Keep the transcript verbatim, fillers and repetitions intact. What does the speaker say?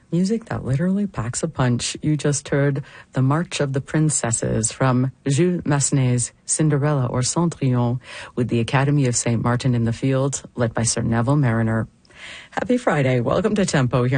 Music that literally packs a punch. You just heard The March of the Princesses from Jules Massenet's Cinderella or Cendrillon with the Academy of Saint Martin in the field, led by Sir Neville Mariner. Happy Friday. Welcome to Tempo here